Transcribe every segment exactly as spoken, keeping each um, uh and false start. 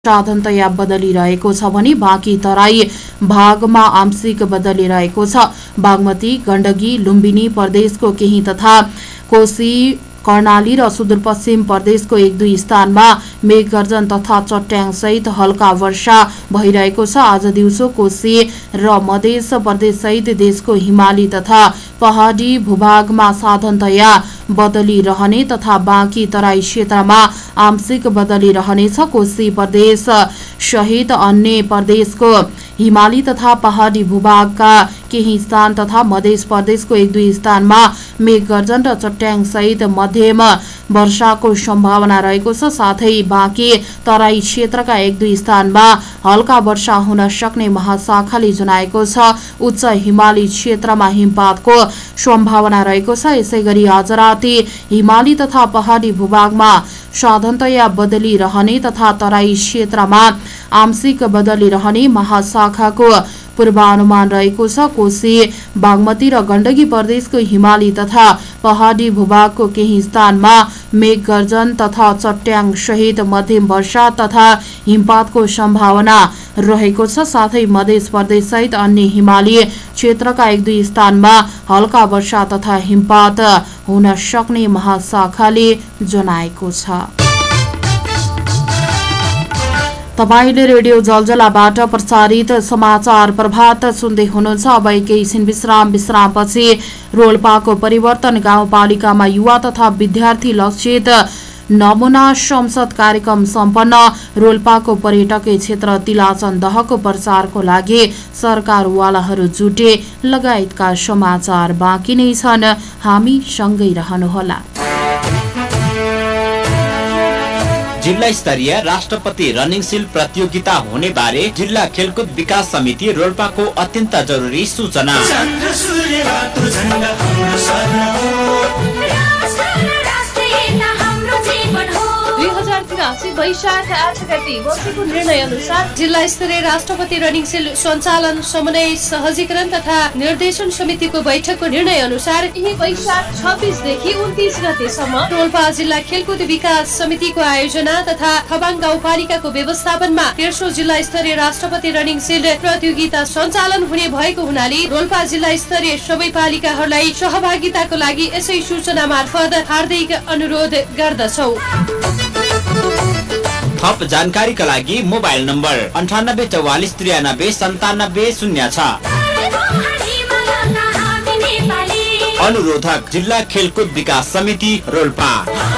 साधनतया बदलिरहेको छ भने बाँकी तराई भागमा आंशिक बदलिरहेको छ। बागमती, गण्डकी, लुम्बिनी प्रदेशको केही तथा कोशी, कर्णाली र सुदूरपश्चिम प्रदेशको एक दुई स्थानमा मेघगर्जन तथा चट्याङ सहित हल्का वर्षा भइरहेको छ। आज दिउँसो कोशी र मध्य प्रदेश सहित देशको हिमाली तथा पहाडी भूभागमा साधनतया बदली रहने तथा बाँकी तराई क्षेत्रमा आंशिक बदली रहनेछ। कोशी प्रदेश सहित अन्य प्रदेशको हिमाली तथा पहाडी भूभागका केही स्थान तथा मध्य प्रदेशको एक दुई स्थानमा मेघगर्जन र चट्याङ सहित मध्यम वर्षाको सम्भावना रहेको छ। साथै बाँकी तराई क्षेत्रका एक दुई स्थानमा हल्का वर्षा हुन सक्ने महाशाखाले जनाएको छ। उच्च हिमाली क्षेत्रमा हिमपातको सम्भावना रहेको छ। यसैगरी आज राति हिमाली तथा पहाडी भूभागमा साधनतया बदली रहने तथा तराई क्षेत्रमा आंशिक बदली रहने महाशाखाको पूर्वानुमान रहेको छ। कोशी, बागमती र गण्डकी प्रदेशको हिमाली तथा पहाडी भूभागको केही स्थानमा मेघगर्जन तथा चट्याङ सहित मध्यम वर्षा तथा हिमपातको सम्भावना रहेको छ। साथै मध्य प्रदेश सहित अन्य हिमाली क्षेत्रका एक दुई स्थानमा हल्का वर्षा तथा हिमपात हुन सक्ने महाशाखाले जनाएको छ। तपाईले रेडियो जलजलाबाट प्रसारित समाचार प्रभात सुन्दै हुनुहुन्छ। अब एकैछिन विश्राम विश्रामपछि रोल्पाको परिवर्तन गाउँपालिकामा युवा तथा विद्यार्थी लक्षित नमुना संसद कार्यक्रम सम्पन्न। रोल्पाको पर्यटकीय क्षेत्र तिलाचन दहको प्रचारको लागि सरकारवालाहरू जुटे लगायतका समाचार बाँकी नै छन्। हामी सँगै रहनुहोला। जिल्ला स्तरीय राष्ट्रपति रनिङ सिल प्रतियोगिता हुने बारे जिल्ला खेलकुद विकास समिति रोल्पाको अत्यन्त जरुरी सूचना। वैशाख आठ गते बसेको निर्णय अनुसार जिल्ला स्तरीय राष्ट्रपति रनिङ सेल सञ्चालन समन्वय सहजीकरण तथा निर्देशन समितिको बैठकको निर्णय अनुसार यही वैशाख छब्बीसदेखि उन्तीस गतेसम्म रोल्पा जिल्ला खेलकुद विकास समितिको आयोजना तथा खबाङ गाउँपालिकाको व्यवस्थापनमा तेस्रो जिल्ला स्तरीय राष्ट्रपति रनिङ सेल प्रतियोगिता सञ्चालन हुने भएको हुनाले रोल्पा जिल्ला स्तरीय सबै पालिकाहरूलाई सहभागिताको लागि यसै सूचना मार्फत हार्दिक अनुरोध गर्दछौ। थप जानकारीका लागि मोबाइल नम्बर अन्ठानब्बे चौवालिस त्रियानब्बे सन्तानब्बे शून्य छ। अनुरोधक जिल्ला खेलकुद विकास समिति रोल्पा।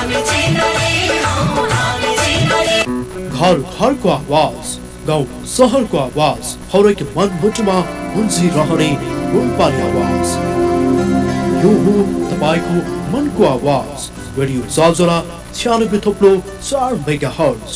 घर घरको आवाज, गाउँ सहरको आवाज, हरेक मनमुटुमा गुन्जिरहने रोल्पाली आवाज। यो हो तपाईको मनको आवाज। रेडियो जलजला छ्यानब्बे थोप्लो चार मेगाहर्ज।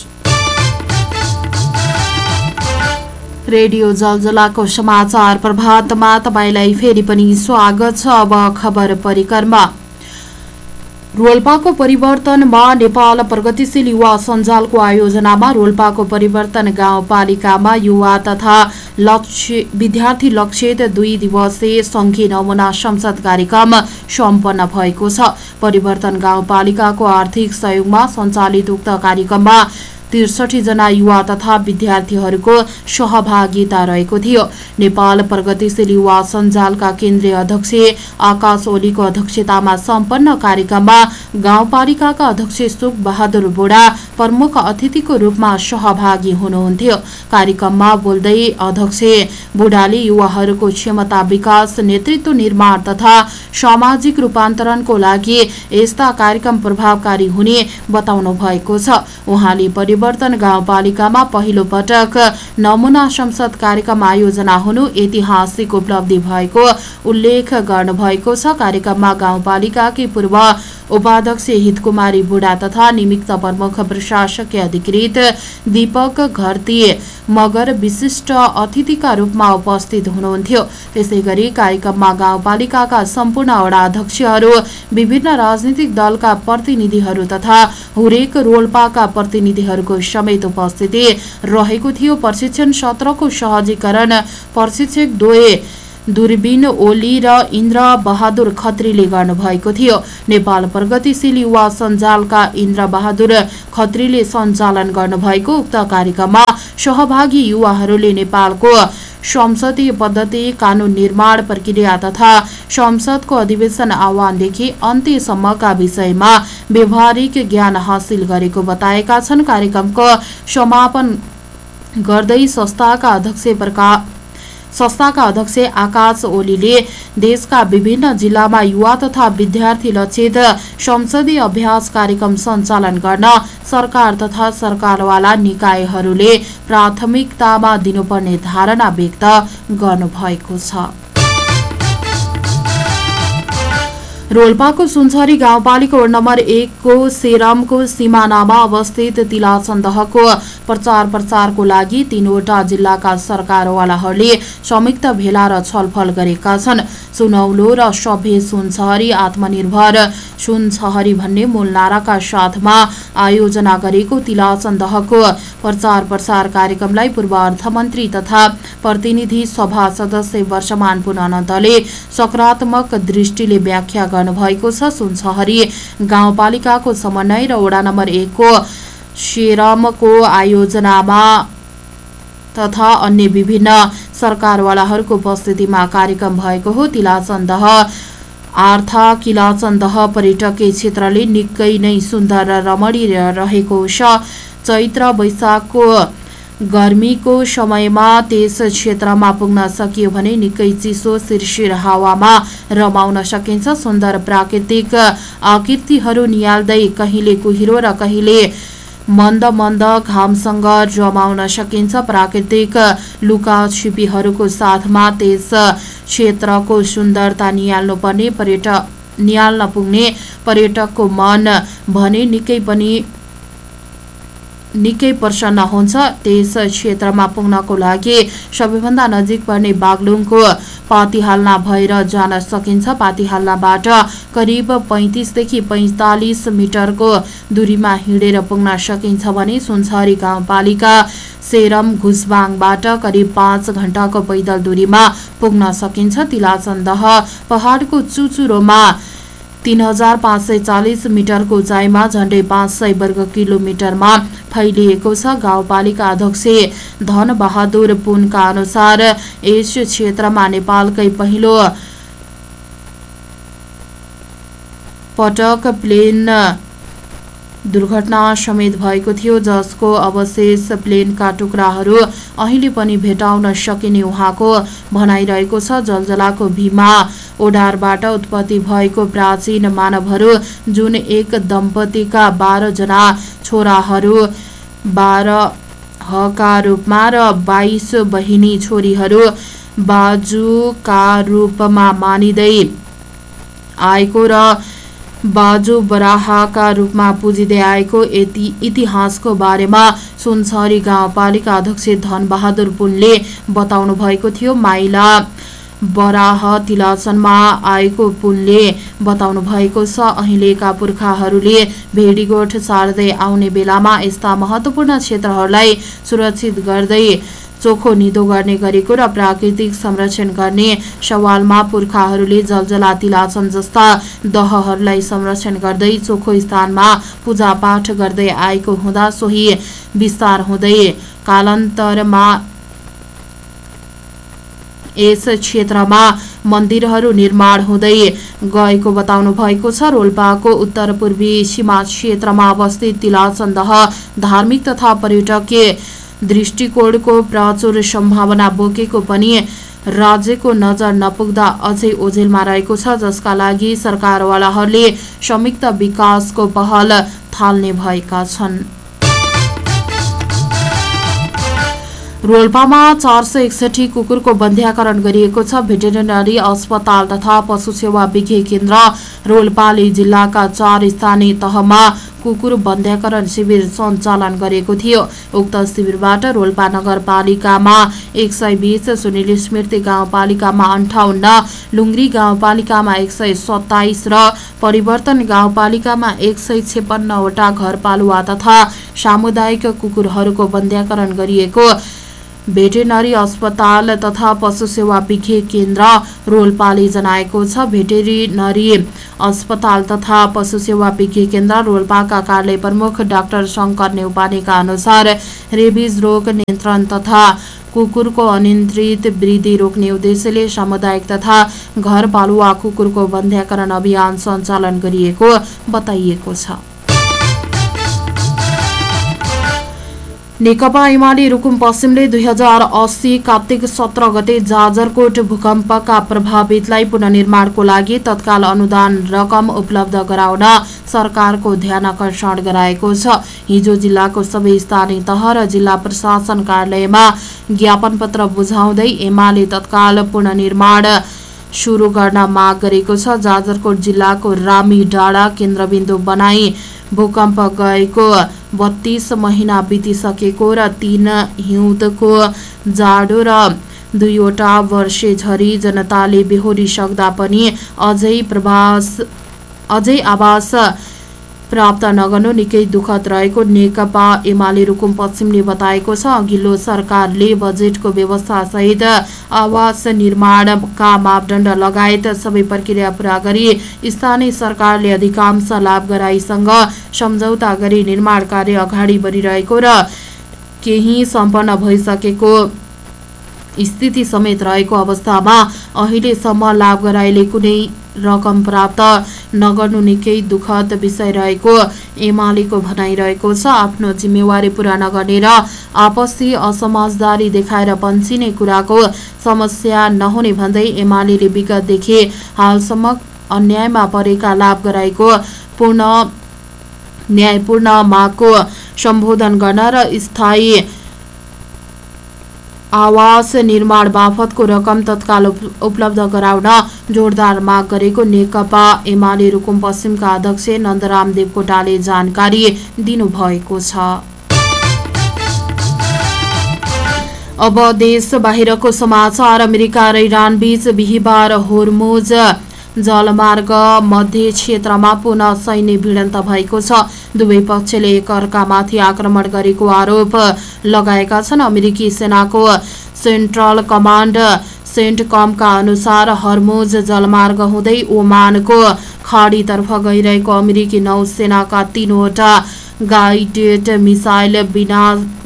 रेडियो जलजलाको समाचार प्रभातमा तपाईलाई फेरि पनि स्वागत छ। अब खबर परिक्रमा। रोल्पाको परिवर्तनमा नेपाल प्रगतिशील युवा सञ्जालको आयोजनामा रोल्पाको परिवर्तन गाउँपालिकामा युवा तथा विद्यार्थी लक्षित दुई दिवसीय संघीय नमुना संसद कार्यक्रम सम्पन्न भएको छ। परिवर्तन गाउँपालिकाको आर्थिक सहयोगमा सञ्चालित उक्त कार्यक्रममा त्रिसठी जना युवा तथा विद्यार्थीहरूको सहभागिता रहेको थियो। नेपाल प्रगतिशील युवा सञ्जालका केन्द्रीय अध्यक्ष आकाश ओलीको अध्यक्षतामा सम्पन्न कार्यक्रममा गाउँपालिकाका अध्यक्ष सुख बहादुर बोडा प्रमुख अतिथिको रूपमा सहभागी हुनुहुन्थ्यो। कार्यक्रममा बोल्दै अध्यक्ष बोडाले युवाहरूको क्षमता विकास, नेतृत्व निर्माण तथा सामाजिक रूपान्तरणको लागि यस्ता कार्यक्रम प्रभावकारी हुने बताउनु भएको छ। उहाँले परिवर्तन गाउँपालिकामा पहिलो पटक नमुना संसद कार्यक्रम आयोजना हुनु ऐतिहासिक उपलब्धि भएको उल्लेख गर्नुभएको छ। कार्यक्रममा गाउँपालिकाकी पूर्व उपाध्यक्ष हितकुमारी बुढा तथा निमित्त प्रमुख प्रशासकीय अधिकृत दीपक घरती मगर विशिष्ट अतिथिका रूपमा उपस्थित हुनुहुन्थ्यो। त्यसैगरी कार्यक्रममा गाउँपालिकाका सम्पूर्ण वडा अध्यक्षहरू, विभिन्न राजनीतिक दलका प्रतिनिधिहरू तथा हुरेक रोल्पाका प्रतिनिधिहरूको समेत उपस्थिति रहेको थियो। प्रशिक्षण सत्रको सहजीकरण प्रशिक्षक द्वय दूरबीन ओली र इन्द्र बहादुर खत्रीले गर्नुभएको थियो। नेपाल प्रगतिशील युवा सञ्जालका इन्द्र बहादुर खत्रीले सञ्चालन गर्नुभएको उक्त कार्यक्रममा सहभागी युवाहरूले नेपालको संसदीय पद्धति, कानून निर्माण प्रक्रिया तथा संसदको अधिवेशन आह्वानदेखि अन्त्यसम्मका विषयमा व्यावहारिक ज्ञान हासिल गरेको बताएका छन्। कार्यक्रमको समापन गर्दै संस्थाका अध्यक्ष प्रकाश संस्थाका अध्यक्ष आकाश ओलीले देशका विभिन्न जिल्लामा युवा तथा विद्यार्थी लक्षित संसदीय अभ्यास कार्यक्रम सञ्चालन गर्न सरकार तथा सरकारवाला निकायहरूले प्राथमिकतामा दिनुपर्ने धारणा व्यक्त गर्नुभएको छ। रोल्पाको सुनसरी गाउँपालिका वडा नम्बर एक को सेरमको सिमानामा अवस्थित तिलाचन्दहको प्रचार प्रसारको लागि तीनवटा जिल्लाका सरकारवालाहरूले संयुक्त भेला र छलफल गरेका छन्। सुनौलो र सभ्य सुनसहरी आत्मनिर्भर सुनसहरी भन्ने मूल नाराका साथमा आयोजना गरेको तिलाचन्दहको प्रचार प्रसार कार्यक्रमलाई पूर्व अर्थमन्त्री तथा प्रतिनिधि सभा सदस्य वर्षमान पुनःले सकारात्मक दृष्टिले व्याख्या गर्नुभएको छ। सुनसहरी गाउँपालिकाको समन्वय र वडा नम्बर एक को सेरमको आयोजनामा तथा अन्य विभिन्न सरकारवालाहरूको उपस्थितिमा कार्यक्रम भएको हो। तिलाचन्दह अर्थात् किलाचन्दह पर्यटकीय क्षेत्रले निकै नै सुन्दर र रमणीय रहेको छ। चैत्र वैशाखको गर्मीको समयमा त्यस क्षेत्रमा पुग्न सकियो भने निकै चिसो शिरशिर हावामा रमाउन सकिन्छ। सुन्दर प्राकृतिक आकृतिहरू निहाल्दै कहिले कुहिरो र कहिले मन्द मन्द घामसँग रमाउन सकिन्छ। प्राकृतिक लुकाछिपीहरूको साथमा त्यस क्षेत्रको सुन्दरता निहाल्नु पर्ने पर्यटक निहाल्न पुग्ने पर्यटकको मन भने निकै पनि निकै प्रसन्न हुन्छ। त्यस क्षेत्रमा पुग्नको लागि सबैभन्दा नजिक पर्ने बागलुङको पातिहाल्ना भएर जान सकिन्छ। पातिहाल्नाबाट करिब पैंतीसदेखि पैंतालिस मिटरको दूरीमा हिँडेर पुग्न सकिन्छ भने सुनसरी गाउँपालिका सेरम घुसबाङबाट करिब पाँच घण्टाको पैदल दूरीमा पुग्न सकिन्छ। तिलाचन्दह पहाडको चुचुरोमा तीन हजार पाँच सय चालिस मिटरको उचाइमा झण्डै पाँच सय वर्ग किलोमिटरमा फैलिएको छ। गाउँपालिका अध्यक्ष धन बहादुर पुनका अनुसार यस क्षेत्रमा नेपालकै पहिलो पटक प्लेन दुर्घटना समेत भएको थियो, जसको अवशेष प्लेनका टुक्राहरू अहिले पनि भेटाउन सकिने उहाँको भनाइरहेको छ। जलजलाको भीमा ओडारबाट उत्पत्ति भएको प्राचीन मानवहरू जुन एक दम्पतिका बाह्र जना छोराहरू बाह्रका रूपमा र बाइस बहिनी छोरीहरू बाजुका रूपमा मानिँदै आएको र बाजु बराहका रूपमा पुजिँदै आएको इतिहासको बारेमा सुनसरी गाउँपालिका अध्यक्ष धन बहादुर पुनले बताउनु भएको थियो। माइला बराह तिलाचनमा आएको पुनले बताउनु भएको छ। अहिलेका पुर्खाहरूले भेडीगोठ सार्दै आउने बेलामा यस्ता महत्त्वपूर्ण क्षेत्रहरूलाई सुरक्षित गर्दै चोखो निधो गर्ने गरेको र प्राकृतिक संरक्षण गर्ने सवालमा पुर्खाहरूले जलजला तिलाचन जस्ता दहहरूलाई संरक्षण गर्दै चोखो स्थानमा पूजापाठ गर्दै आएको हुँदा सोही विस्तार हुँदै कालान्तरमा यस क्षेत्रमा मन्दिरहरू निर्माण हुँदै गएको बताउनु भएको छ। रोल्पाको उत्तर पूर्वी सीमा क्षेत्रमा अवस्थित तिलाचन्दह धार्मिक तथा पर्यटकीय दृष्टिकोणको प्रचुर सम्भावना बोकेको पनि राज्यको नजर नपुग्दा अझै ओझेलमा रहेको छ, जसका लागि सरकारवालाहरूले संयुक्त विकासको पहल थाल्ने भएका छन्। रोल्पामा चार सय एकसठी कुकुरको बन्ध्याकरण गरिएको छ। भेटेरिनरी अस्पताल तथा पशु सेवा विज्ञ केन्द्र रोल्पाले जिल्लाका चार स्थानीय तहमा कुकुर बन्ध्याकरण शिविर सञ्चालन गरेको थियो। उक्त शिविरबाट रोल्पा नगरपालिकामा एक सय बीस, सुनिल स्मृति गाउँपालिकामा अन्ठाउन्न, लुङ्ग्री गाउँपालिकामा एक सय सत्ताइस र परिवर्तन गाउँपालिकामा एक सय छेपन्नवटा घरपालुवा तथा सामुदायिक कुकुरहरूको बन्ध्याकरण गरिएको भेटेरिनरी अस्पताल तथा पशु सेवा विज्ञ केन्द्र रोल्पाले जनाएको छ। भेटेरिनरी अस्पताल तथा पशु सेवा विज्ञ केन्द्र रोल्पाका कार्यालय प्रमुख डाक्टर शंकर नेउपानेका अनुसार रेबिज रोग नियन्त्रण तथा कुकुरको अनियन्त्रित वृद्धि रोक्ने उद्देश्यले सामुदायिक तथा घरपालुवा कुकुरको बन्ध्याकरण अभियान सञ्चालन गरिएको बताइएको छ। नेकपा एमाले रुकुम पश्चिमले दुई हजार अस्सी कार्तिक सत्र गते जाजरकोट भूकम्पका प्रभावितलाई पुनर्निर्माणको लागि तत्काल अनुदान रकम उपलब्ध गराउन सरकारको ध्यानकर्षण गराएको छ। हिजो जिल्लाको सबै स्थानीय तह र जिल्ला प्रशासन कार्यालयमा ज्ञापन पत्र बुझाउँदै एमाले तत्काल पुनर्निर्माण सुरु गर्न माग गरेको छ। जाजरकोट जिल्लाको रामी डाँडा केन्द्रबिन्दु बनाई भूकम्प गएको बत्तीस महिना बितिसकेको र तीन हिउँदको जाडो र दुईवटा वर्षे झरी जनताले बेहोरिसक्दा पनि अझै प्रवास अझै आवास प्राप्त नगर्नु निकै दुःखद रहेको नेकपा एमाले रुकुम पश्चिमले बताएको छ। अघिल्लो सरकारले बजेटको व्यवस्था सहित आवास निर्माणका मापदण्ड लगायत सबै प्रक्रिया पूरा गरी स्थानीय सरकारले अधिकांश लाभग्राहीसँग सम्झौता गरी निर्माण कार्य अगाडि बढिरहेको र केही सम्पन्न भइसकेको स्थिति समेत रहेको अवस्थामा अहिलेसम्म लाभग्राहीले कुनै रकम प्राप्त नगर्नु निकै दुःखद विषय रहेको एमालेको भनाइरहेको छ। आफ्नो जिम्मेवारी पूरा नगर्ने र आपसी असमझदारी देखाएर पन्छिने कुराको समस्या नहुने भन्दै एमालेले विगतदेखि हालसम्म अन्यायमा परेका लाभग्राहीको पूर्ण न्यायपूर्ण मागको सम्बोधन गर्न र स्थायी आवास निर्माण बापतको रकम तत्काल उपलब्ध गराउन जोरदार माग गरेको नेकपा एमाले रुकुम पश्चिमका अध्यक्ष नन्दराम देवकोटाले जानकारी दिनुभएको छ। अब देश बाहिरको समाचार। अमेरिका र इरान बीच बिहिबार होर्मुज जलमार्ग मध्य क्षेत्रमा पुनः सैन्य भिडन्त भएको छ। दुवै पक्षले एकअर्कामाथि आक्रमण गरेको आरोप लगाएका छन्। अमेरिकी सेनाको सेन्ट्रल कमान्ड सेन्टकमका अनुसार हर्मुज जलमार्ग हुँदै ओमानको खाडीतर्फ गइरहेको अमेरिकी नौसेनाका तीनवटा गाइडेड मिसाइल बिना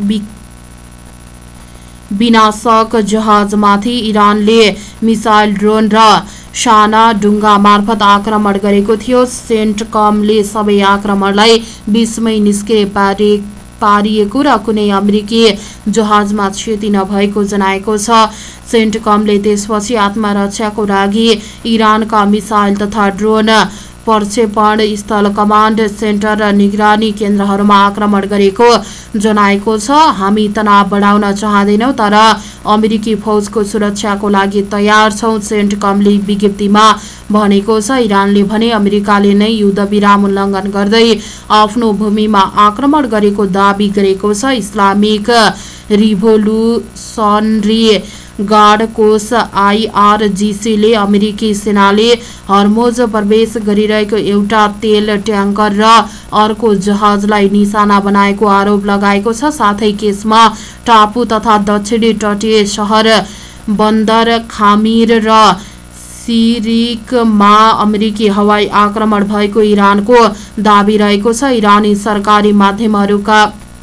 विनाशक जहाजमाथि इरानले मिसाइल ड्रोन र साना डुङ्गा मार्फत आक्रमण गरेको थियो। सेन्टकमले सबै आक्रमणलाई बीचमै निस्किने पारे पारिएको र कुनै अमेरिकी जहाजमा क्षति नभएको जनाएको छ। सेन्टकमले त्यसपछि आत्मरक्षाको लागि इरानका मिसाइल तथा ड्रोन प्रक्षेपण स्थल कमान्ड सेन्टर र निगरानी केन्द्रहरूमा आक्रमण गरेको जनाएको छ। हामी तनाव बढाउन चाहँदैनौँ तर अमेरिकी फौजको सुरक्षाको लागि तयार छौँ, सेन्टकमले विज्ञप्तिमा भनेको छ। इरानले भने अमेरिकाले नै युद्धविराम उल्लङ्घन गर्दै आफ्नो भूमिमा आक्रमण गरेको दाबी गरेको छ। इस्लामिक रिभोल्युसनरी गार्ड कोष आइआरजीसीले अमेरिकी सेनाले हर्मुज प्रवेश गरिरहेको एउटा तेल ट्याङ्कर र अर्को जहाजलाई निशाना बनाएको आरोप लगाएको छ। साथै केसमा टापु तथा दक्षिणी तटीय सहर बन्दर खामिर र सिरिकमा अमेरिकी हवाई आक्रमण भएको इरानको दाबी रहेको छ। इरानी सरकारी माध्यमहरूका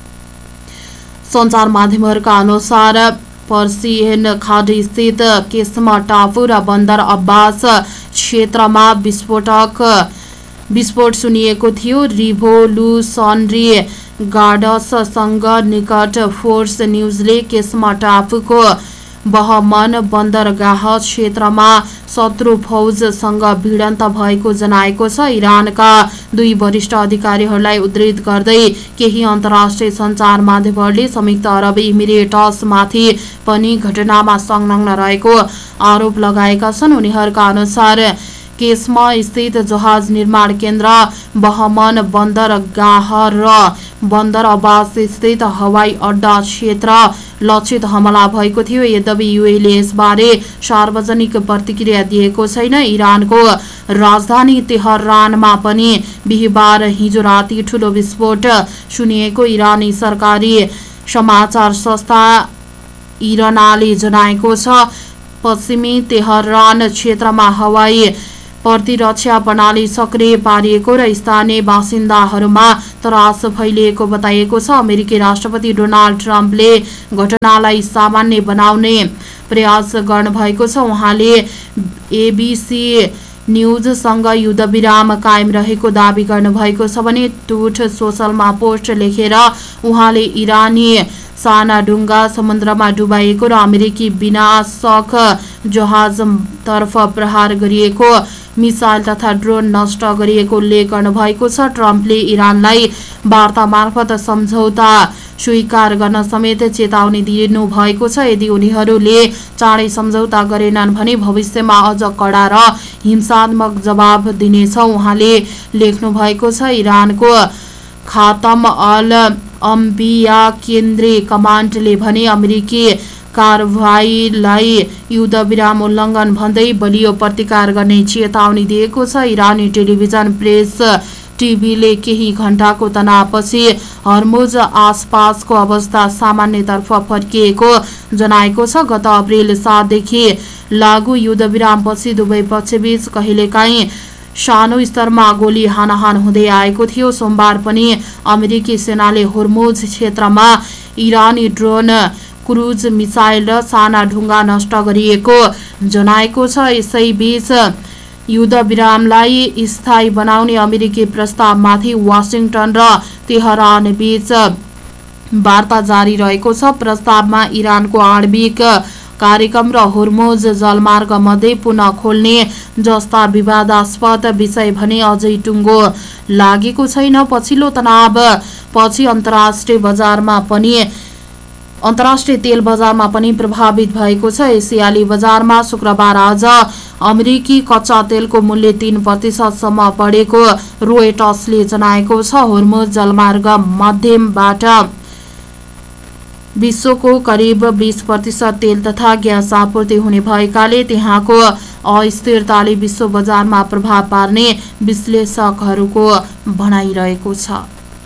सञ्चार माध्यमहरूका अनुसार पर्सियन खाडी स्थित केस्मा टापु र बन्दर अब्बास क्षेत्रमा विस्फोटक विस्फोट सुनिएको थियो। रिभोल्युसनरी गार्ड्ससँग निकट फोर्स न्युजले केस्मा टापुको बहमन बन्दरगाह क्षेत्रमा शत्रु फौजसँग भिडन्त भएको जनाएको छ। इरानका दुई वरिष्ठ अधिकारीहरूलाई उद्धृत गर्दै केही अन्तर्राष्ट्रिय सञ्चार माध्यमहरूले संयुक्त अरब इमिरेट्समाथि पनि घटनामा संलग्न रहेको आरोप लगाएका छन्। उनीहरूका अनुसार केसमा स्थित जहाज निर्माण केन्द्र, बहमन बन्दरगाह र बन्दर आवास स्थित हवाई अड्डा क्षेत्र लक्षित हमला भएको थियो। यद्यपि युएले यसबारे सार्वजनिक प्रतिक्रिया दिएको छैन। इरानको राजधानी तेहरानमा पनि बिहिबार हिजो राति ठूलो विस्फोट सुनिएको इरानी सरकारी समाचार संस्था इरानले जनाएको छ। पश्चिमी तेहरान क्षेत्रमा हवाई प्रतिरक्षा प्रणाली सक्रिय पारिएको र स्थानीय बासिन्दाहरूमा त्रास फैलिएको बताइएको छ। अमेरिकी राष्ट्रपति डोनाल्ड ट्रम्पले घटनालाई सामान्य बनाउने प्रयास गर्नुभएको छ। उहाँले एबीसी न्यूजसँग युद्धविराम कायम रहेको दावी गर्नुभएको छ भने ट्रुथ सोशलमा पोस्ट लेखेर उहाँले इरानी सानाडुङ्गा समुद्रमा डुबाइएको र अमेरिकी विनाशक जहाजतर्फ प्रहार गरिएको मिसाइल तथा ड्रोन नष्ट गरिएको उल्लेख गर्नुभएको छ। ट्रम्पले इरानलाई वार्ता मार्फत सम्झौता स्वीकार गर्न समेत चेतावनी दिनु भएको छ। यदि उनीहरूले चाँडै सम्झौता गरेनन् भने भविष्यमा अझ कडा र हिंसात्मक जवाब दिनेछ उहाँले लेख्नु भएको छ। इरानको खातम अल अम्बिया केन्द्रीय कमान्डले भने अमेरिकी कारबाहीलाई युद्धविराम उल्लङ्घन भन्दै बलियो प्रतिकार गर्ने चेतावनी दिएको छ। इरानी टेलिभिजन प्रेस टिभीले केही घण्टाको तनावपछि हर्मुज आसपासको अवस्था सामान्यतर्फ फर्किएको जनाएको छ। गत अप्रेल सातदेखि लागू युद्धविरामपछि दुवै पक्षबीच कहिलेकाहीँ सानो स्तरमा गोली हानाहान हुँदै आएको थियो। सोमबार पनि अमेरिकी सेनाले हर्मुज क्षेत्रमा इरानी ड्रोन क्रुज मिसाइल र साना ढुङ्गा नष्ट गरिएको जनाएको छ। यसैबीच युद्धविरामलाई स्थायी बनाउने अमेरिकी प्रस्तावमाथि वाशिंटन र तेहरान बीच वार्ता जारी रहेको छ। प्रस्तावमा इरानको आणविक कार्यक्रम र हर्मुज जलमार्ग मध्ये पुनः खोल्ने जस्ता विवादास्पद विषय भने अझै टुङ्गो लागेको छैन। पछिल्लो तनाव पछि अन्तर्राष्ट्रिय बजारमा पनि अन्तर्राष्ट्रिय तेल बजारमा पनि प्रभावित भएको छ। एसियाली बजारमा शुक्रबार आज अमेरिकी कच्चा तेलको मूल्य तीन प्रतिशतसम्म बढेको रोयटर्सले जनाएको छ। हर्मुज जलमार्ग माध्यमबाट विश्वको करिब बीस प्रतिशत तेल तथा ग्यास आपूर्ति हुने भएकाले त्यहाँको अस्थिरताले विश्व बजारमा प्रभाव पार्ने विश्लेषकहरूको भनाइरहेको छ।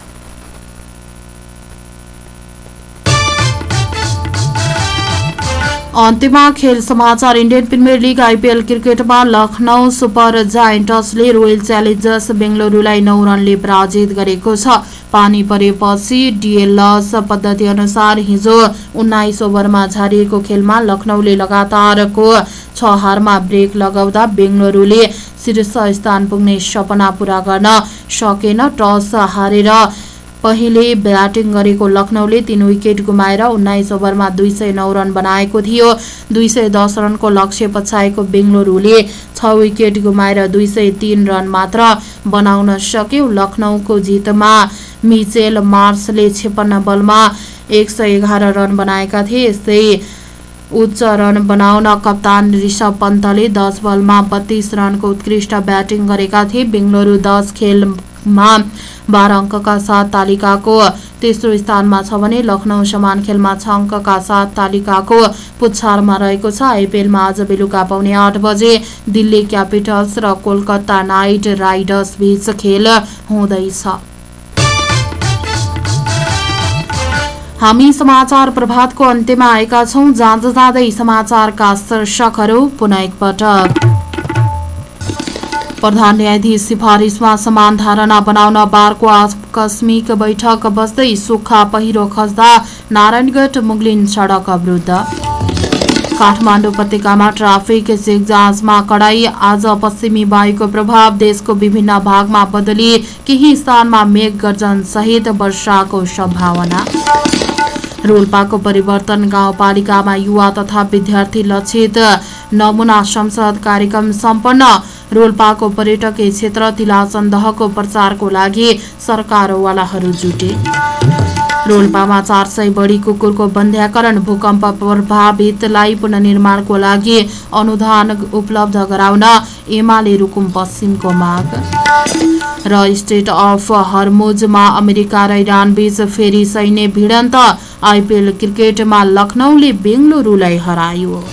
अन्त्यमा खेल समाचार। इन्डियन प्रिमियर लिग आइपिएल क्रिकेटमा लखनऊ सुपर जायन्ट्सले रोयल च्यालेन्जर्स बेंगलुरुलाई नौ रनले पराजित गरेको छ। पानी परेपछि डिएलएस पद्धति अनुसार हिजो उन्नाइस ओभरमा झारिएको खेलमा लखनऊले लगातारको छ हारमा ब्रेक लगाउँदा बेंगलुरुले शीर्ष स्थान पुग्ने सपना पूरा गर्न सकेन। टस हारेर पहिले ब्याटिङ गरेको लखनऊले तीन विकेट गुमाएर उन्नाइस ओभरमा दुई सय नौ रन बनाएको थियो। दुई सय दस रनको लक्ष्य पछाएको बेंगलुरुले छ विकेट गुमाएर दुई सय तीन रन मात्र बनाउन सक्यो। लखनऊको जितमा मिचेल मार्सले छप्पन्न बलमा एक सय एघार रन बनाएका थिए। यस्तै उच्च रन बनाउन कप्तान ऋषभ पन्तले दस बलमा बत्तीस रनको उत्कृष्ट ब्याटिङ गरेका थिए। बेंगलुरु दस खेलमा बाह्र अङ्कका साथ तालिकाको तेस्रो स्थानमा छ भने लखनऊ समान खेलमा छ अङ्कका साथ तालिकाको पुच्छारमा रहेको छ। आइपिएलमा आज बेलुका पाउने आठ बजे दिल्ली क्यापिटल्स र कोलकाता नाइट राइडर्स बीच खेल हुँदैछ। हामी समाचार प्रभातको अन्त्यमा आएका छौं। जाँदा जाँदै समाचारका शीर्षकहरू पुनः एकपटक। प्रधान न्यायाधीश सिफारिसमा समान धारणा बनाउन बारको आकस्मिक बैठक बस्दै सुक्खा पहिरो खस्दा नारायणगढ मुगलिन सडक अवरुद्ध। काठमाडौँ उपत्यकामा ट्राफिक चेक जाँचमा कडाई। आज पश्चिमी वायुको प्रभाव देशको विभिन्न भागमा बदली, केही स्थानमा मेघ गर्जन सहित वर्षाको सम्भावना। रोल्पाको परिवर्तन गाउँपालिकामा युवा तथा विद्यार्थी लक्षित नमुना संसद कार्यक्रम सम्पन्न। रोल्पाको पर्यटकीय क्षेत्र तिलाचन्दहको प्रचारको लागि सरकारवालाहरू जुटे। रोल्पामा चार सय बढी कुकुरको बन्ध्याकरण। भूकम्प प्रभावितलाई पुनर्निर्माणको लागि अनुदान उपलब्ध गराउन एमाले रुकुम पश्चिमको माग। र स्टेट अफ हर्मुजमा अमेरिका र इरान बीच फेरि सैन्य भिडन्त। आइपिएल क्रिकेटमा लखनऊले बेंगलुरुलाई हरायो।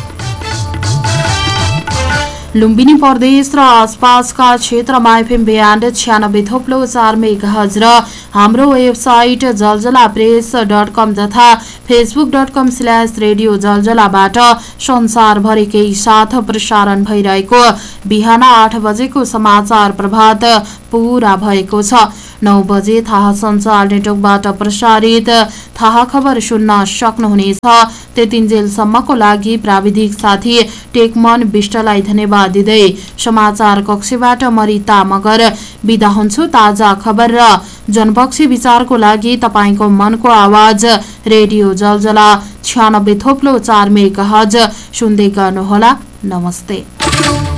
लुम्बिनी प्रदेश र आसपासका क्षेत्रमा एफएम ब्यान्ड छ्यानब्बे थोप्लो चार मेगाहर्ज र हाम्रो वेबसाइट जलजला प्रेस डट कम तथा Facebook dot com slash radio जलजलाबाट संसारभरिकै साथ प्रसारण भइरहेको बिहान आठ बजेको समाचार प्रभात पूरा भएको छ। नौ बजे थाहा सञ्चार नेटवर्कबाट प्रसारित थाहा खबर सुन्न सक्नुहुनेछ। त्यतिन्जेलसम्मको लागि प्राविधिक साथी टेकमन विष्टलाई धन्यवाद दिँदै समाचार कक्षबाट मरिता मगर बिदा हुन्छु। ताजा खबर र जनपक्षी विचारको लागि तपाईको मनको आवाज रेडियो जलजला छ्यानब्बे थोप्लो चार मेगाहर्ज सुन्दै गर्नुहोला। नमस्ते।